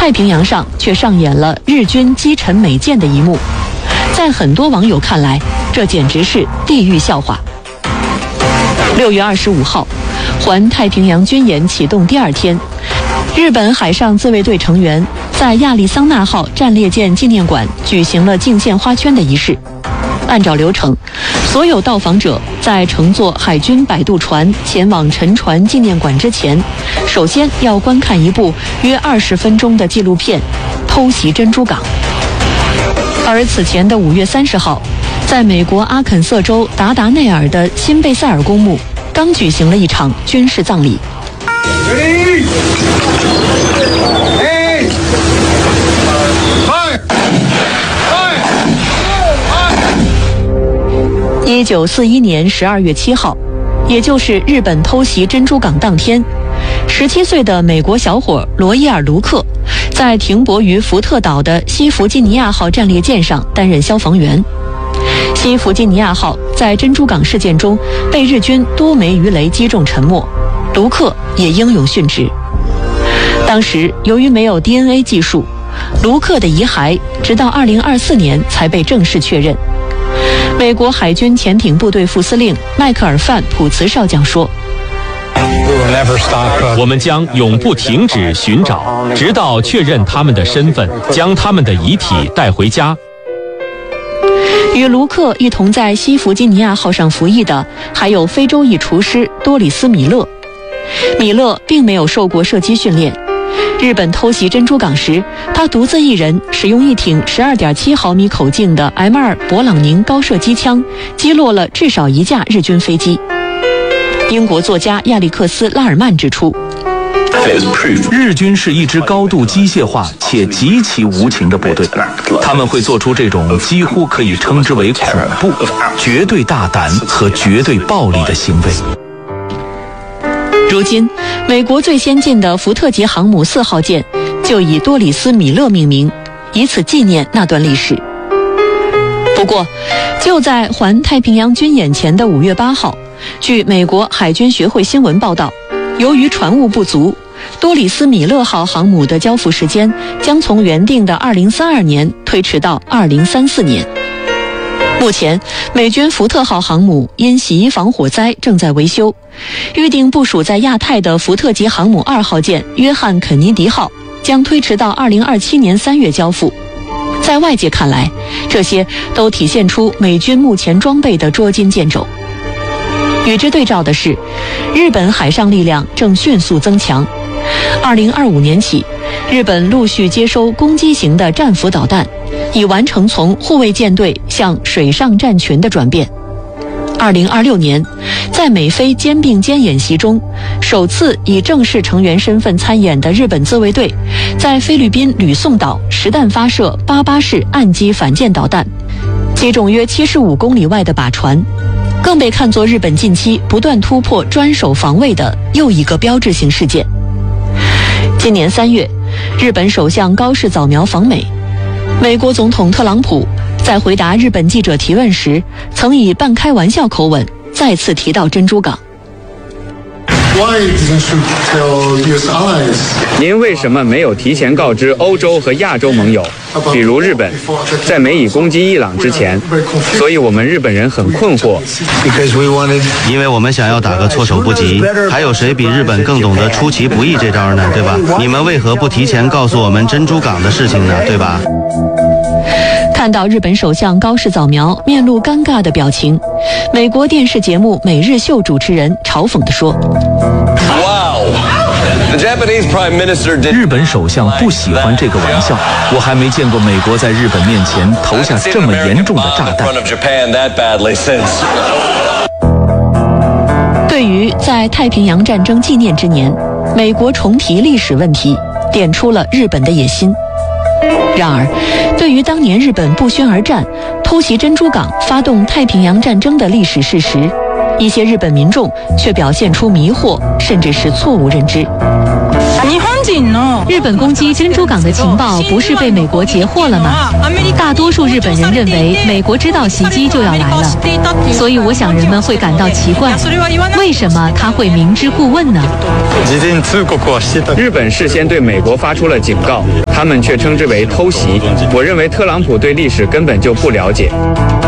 太平洋上却上演了日军击沉美舰的一幕。在很多网友看来，这简直是地狱笑话。6月25号，环太平洋军演启动第2天，日本海上自卫队成员在亚利桑那号战列舰纪念馆举行了敬献花圈的仪式。按照流程，所有到访者在乘坐海军摆渡船前往沉船纪念馆之前，首先要观看一部约20分钟的纪录片《偷袭珍珠港》。而此前的5月30号，在美国阿肯色州达达内尔的辛贝塞尔公墓刚举行了一场军事葬礼。1941年12月7号，也就是日本偷袭珍珠港当天，17岁的美国小伙罗伊尔·卢克在停泊于福特岛的西弗吉尼亚号战列舰上担任消防员。西弗吉尼亚号在珍珠港事件中被日军多枚鱼雷击中沉没，卢克也英勇殉职。当时由于没有 DNA 技术，卢克的遗骸直到2024年才被正式确认。美国海军潜艇部队副司令迈克尔·范普茨少将说， 我们将永不停止寻找，直到确认他们的身份，将他们的遗体带回家。 与卢克一同在西弗吉尼亚号上服役的还有非洲裔厨师多里斯·米勒。米勒并没有受过射击训练，日本偷袭珍珠港时，他独自一人使用一挺12.7毫米口径的 M2 勃朗宁高射机枪，击落了至少1架日军飞机。英国作家亚历克斯·拉尔曼指出， 日军是一支高度机械化且极其无情的部队，他们会做出这种几乎可以称之为恐怖、绝对大胆和绝对暴力的行为。 如今，美国最先进的福特级航母4号舰就以多里斯·米勒命名，以此纪念那段历史。不过，就在环太平洋军演前的5月8号，据美国海军学会新闻报道，由于船务不足，多里斯·米勒号航母的交付时间将从原定的2032年推迟到2034年。目前，美军福特号航母因洗衣房火灾正在维修，预定部署在亚太的福特级航母2号舰约翰·肯尼迪号将推迟到2027年3月交付。在外界看来，这些都体现出美军目前装备的捉襟见肘。与之对照的是，日本海上力量正迅速增强。2025年起，日本陆续接收攻击型的战斧导弹，已完成从护卫舰队向水上战群的转变。2026年，在美菲肩并肩演习中，首次以正式成员身份参演的日本自卫队，在菲律宾吕宋岛实弹发射88式岸基反舰导弹，击中约75公里外的靶船，更被看作日本近期不断突破专守防卫的又一个标志性事件。今年3月，日本首相高市早苗访美，美国总统特朗普在回答日本记者提问时，曾以半开玩笑口吻再次提到珍珠港。 您为什么没有提前告知欧洲和亚洲盟友，比如日本，在美以攻击伊朗之前？所以我们日本人很困惑。 因为我们想要打个措手不及，还有谁比日本更懂得出其不意这招呢？对吧？你们为何不提前告诉我们珍珠港的事情呢？对吧？ 看到日本首相高市早苗面露尴尬的表情，美国电视节目《每日秀》主持人嘲讽地说： 日本首相不喜欢这个玩笑，我还没见过美国在日本面前投下这么严重的炸弹。 对于在太平洋战争纪念之年，美国重提历史问题，点出了日本的野心。然而，对于当年日本不宣而战、偷袭珍珠港、发动太平洋战争的历史事实，一些日本民众却表现出迷惑，甚至是错误认知。 日本攻击珍珠港的情报不是被美国截获了吗？大多数日本人认为美国知道袭击就要来了，所以我想人们会感到奇怪，为什么他会明知故问呢？ 日本事先对美国发出了警告，他们却称之为偷袭。我认为特朗普对历史根本就不了解。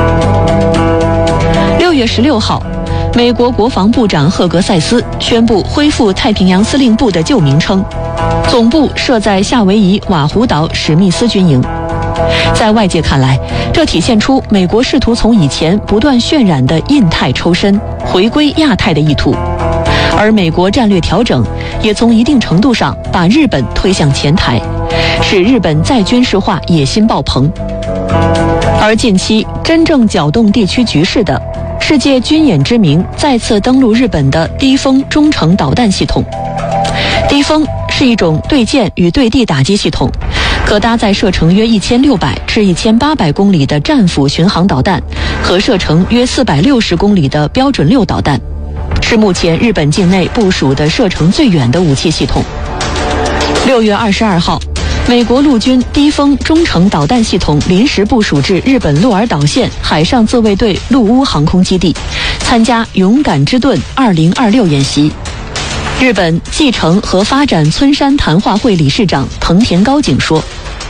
6月16号，美国国防部长赫格塞斯宣布恢复太平洋司令部的旧名称，总部设在夏威夷瓦胡岛史密斯军营。在外界看来，这体现出美国试图从以前不断渲染的印太抽身回归亚太的意图，而美国战略调整也从一定程度上把日本推向前台，使日本再军事化野心爆棚。而近期真正搅动地区局势的，世界军演之名再次登陆日本的低风中程导弹系统。低风是一种对舰与对地打击系统，可搭载射程约1600至1800公里的战斧巡航导弹和射程约460公里的标准6导弹，是目前日本境内部署的射程最远的武器系统。6月22号，美国陆军低风中程导弹系统临时部署至日本鹿儿岛县海上自卫队陆屋航空基地，参加勇敢之盾2026演习。日本继承和发展村山谈话会理事长藤田高景说，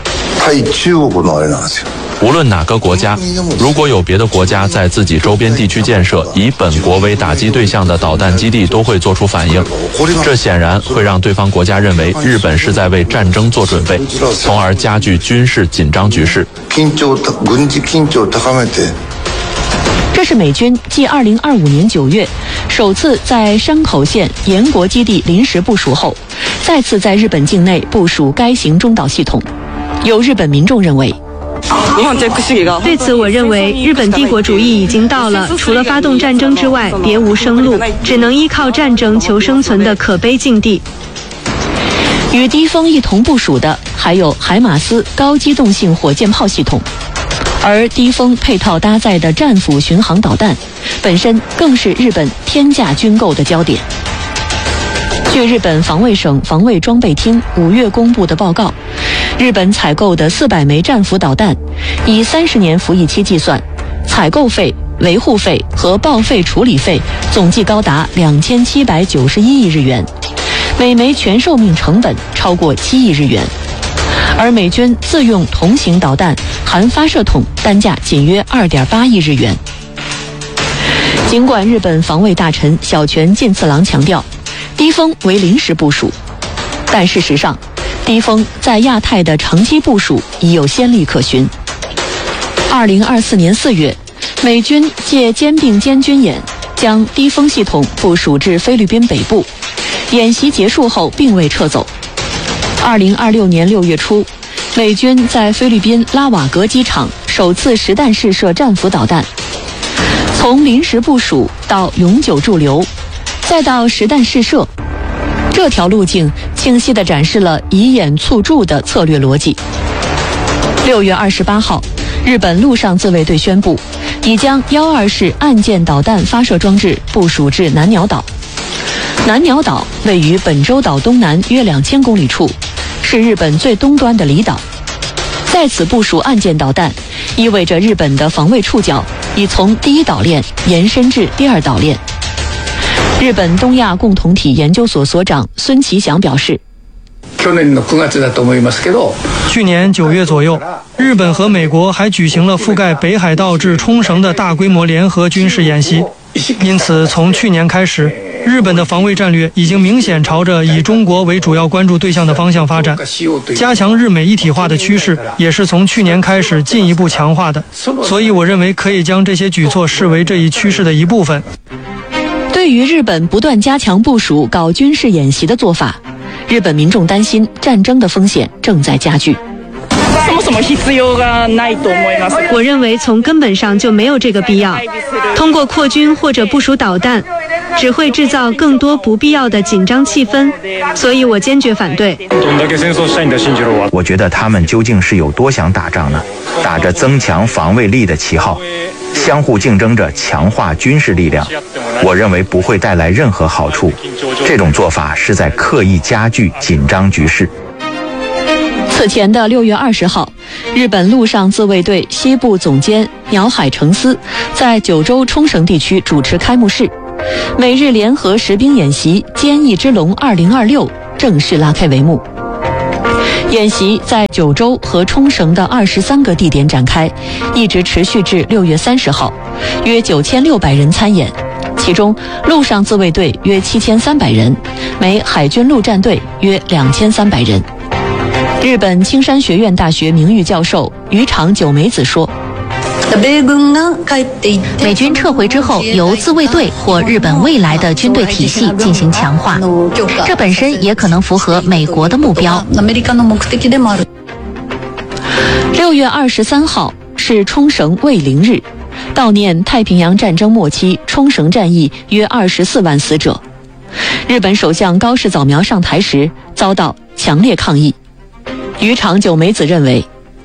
无论哪个国家，如果有别的国家在自己周边地区建设以本国为打击对象的导弹基地，都会做出反应。这显然会让对方国家认为日本是在为战争做准备，从而加剧军事紧张局势。 这是美军继2025年9月首次在山口县岩国基地临时部署后，再次在日本境内部署该型中导系统。有日本民众认为， 对此我认为日本帝国主义已经到了除了发动战争之外别无生路，只能依靠战争求生存的可悲境地。 与低风一同部署的还有海马斯高机动性火箭炮系统，而低风配套搭载的战斧巡航导弹本身更是日本天价军购的焦点。据日本防卫省防卫装备厅5月公布的报告，日本采购的400枚战斧导弹，以30年服役期计算，采购费、维护费和报废处理费总计高达2791亿日元，每枚全寿命成本超过7亿日元。而美军自用同型导弹含发射筒单价仅约2.8亿日元。尽管日本防卫大臣小泉进次郎强调低风为临时部署，但事实上低风在亚太的长期部署已有先例可循。2024年4月，美军借肩并肩军演将低风系统部署至菲律宾北部，演习结束后并未撤走。2026年6月初，美军在菲律宾拉瓦格机场首次实弹试射战斧导弹。从临时部署到永久驻留，再到实弹试射，这条路径清晰地展示了以演促驻的策略逻辑。6月28号，日本陆上自卫队宣布，已将124式岸舰导弹发射装置部署至南鸟岛。南鸟岛位于本州岛东南约2000公里处，是日本最东端的离岛。在此部署岸舰导弹，意味着日本的防卫触角已从第一岛链延伸至第二岛链。日本东亚共同体研究所所长孙其祥表示， 去年9月左右，日本和美国还举行了覆盖北海道至冲绳的大规模联合军事演习。因此，从去年开始，日本的防卫战略已经明显朝着以中国为主要关注对象的方向发展，加强日美一体化的趋势也是从去年开始进一步强化的。所以我认为可以将这些举措视为这一趋势的一部分。 对于日本不断加强部署搞军事演习的做法，日本民众担心战争的风险正在加剧。 我认为从根本上就没有这个必要。通过扩军或者部署导弹，只会制造更多不必要的紧张气氛，所以我坚决反对。 我觉得他们究竟是有多想打仗呢？打着增强防卫力的旗号， 相互竞争着强化军事力量，我认为不会带来任何好处。这种做法是在刻意加剧紧张局势。 此前的6月20号，日本陆上自卫队西部总监鸟海诚司在九州冲绳地区主持开幕式，美日联合实兵演习“坚毅之龙2026”正式拉开帷幕。演习在九州和冲绳的23个地点展开，一直持续至6月30号，约9600人参演，其中陆上自卫队约7300人，美海军陆战队约2300人。日本青山学院大学名誉教授余长久美子说， 美军撤回之后，由自卫队或日本未来的军队体系进行强化，这本身也可能符合美国的目标。 6月23号是冲绳慰灵日，悼念太平洋战争末期冲绳战役约24万死者。日本首相高市早苗上台时遭到强烈抗议。余长久美子认为，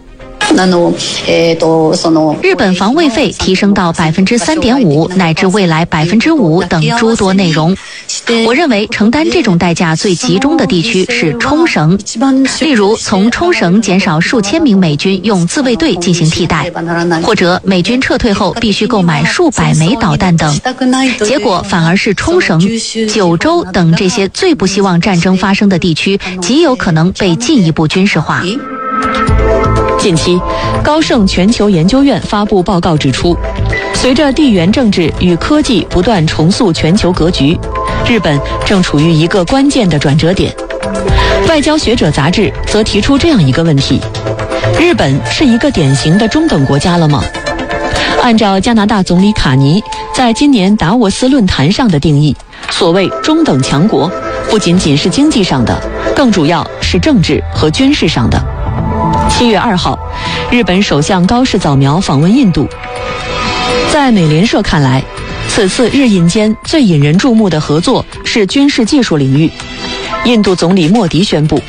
日本防卫费提升到3.5%乃至未来5%等诸多内容。我认为承担这种代价最集中的地区是冲绳，例如从冲绳减少数千名美军用自卫队进行替代，或者美军撤退后必须购买数百枚导弹等，结果反而是冲绳、九州等这些最不希望战争发生的地区极有可能被进一步军事化。 近期，高盛全球研究院发布报告指出，随着地缘政治与科技不断重塑全球格局，日本正处于一个关键的转折点。外交学者杂志则提出这样一个问题：日本是一个典型的中等国家了吗？按照加拿大总理卡尼在今年达沃斯论坛上的定义，所谓中等强国，不仅仅是经济上的，更主要是政治和军事上的。7月2号，日本首相高市早苗访问印度。在美联社看来，此次日印间最引人注目的合作是军事技术领域。印度总理莫迪宣布，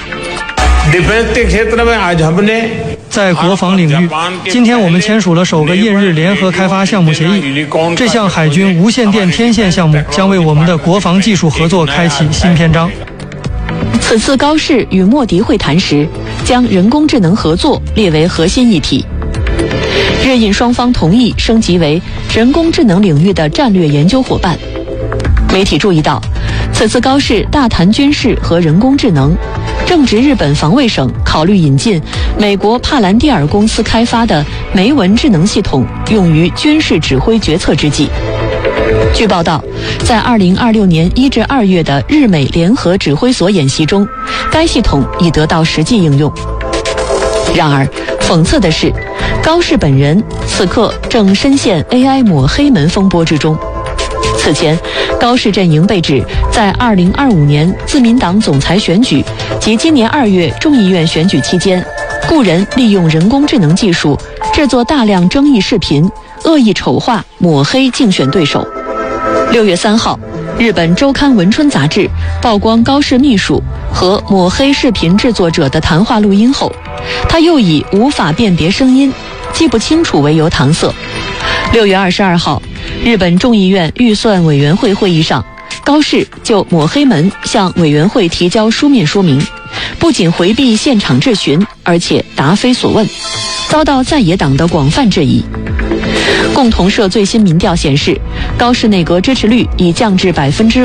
在国防领域，今天我们签署了首个印日联合开发项目协议。这项海军无线电天线项目将为我们的国防技术合作开启新篇章。 此次高市与莫迪会谈时，将人工智能合作列为核心议题。日印双方同意升级为人工智能领域的战略研究伙伴。媒体注意到，此次高市大谈军事和人工智能，正值日本防卫省考虑引进美国帕兰蒂尔公司开发的梅文智能系统用于军事指挥决策之际。据报道，在2026年1至2月的日美联合指挥所演习中，该系统已得到实际应用。然而，讽刺的是，高市本人此刻正深陷 AI 抹黑门风波之中。此前，高市阵营被指在2025年自民党总裁选举及今年2月众议院选举期间，雇人利用人工智能技术制作大量争议视频，恶意丑化、抹黑竞选对手。6月3号，日本周刊文春杂志曝光高市秘书和抹黑视频制作者的谈话录音后，他又以无法辨别声音、记不清楚为由搪塞。6月22号，日本众议院预算委员会会议上，高市就抹黑门向委员会提交书面说明，不仅回避现场质询，而且答非所问，遭到在野党的广泛质疑。共同社最新民调显示，高市内阁支持率已降至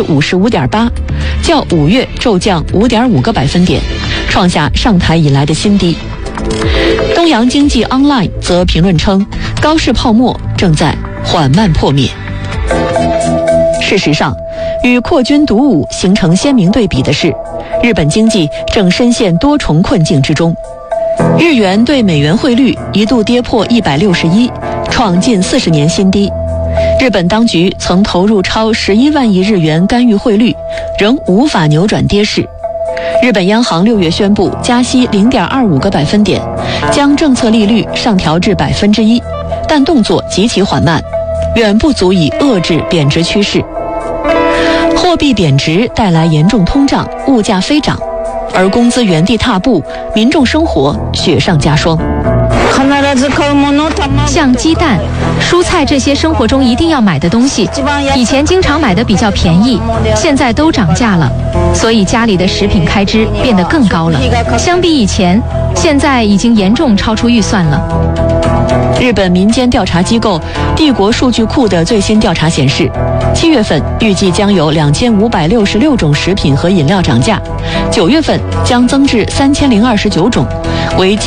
55.8%，较5月骤降5.5个百分点，创下上台以来的新低。东洋经济 Online 则评论称，高市泡沫正在缓慢破灭。事实上，与扩军独武形成鲜明对比的是，日本经济正深陷多重困境之中。日元对美元汇率一度跌破161，创近40年新低。日本当局曾投入超11万亿日元干预汇率，仍无法扭转跌势。日本央行6月宣布加息0.25个百分点，将政策利率上调至1%，但动作极其缓慢，远不足以遏制贬值趋势。货币贬值带来严重通胀，物价飞涨，而工资原地踏步，民众生活雪上加霜。 像鸡蛋、蔬菜这些生活中一定要买的东西，以前经常买的比较便宜，现在都涨价了，所以家里的食品开支变得更高了。相比以前，现在已经严重超出预算了。 日本民间调查机构帝国数据库的最新调查显示，7月份预计将有2566种食品和饮料涨价，9月份将增至3029种，为